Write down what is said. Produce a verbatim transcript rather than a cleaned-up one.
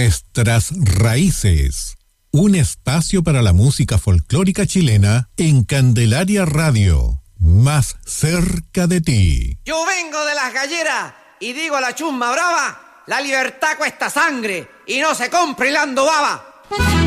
Nuestras raíces. Un espacio para la música folclórica chilena en Candelaria Radio. Más cerca de ti. Yo vengo de las galleras y digo a la chusma brava, la libertad cuesta sangre y no se compra hilando baba.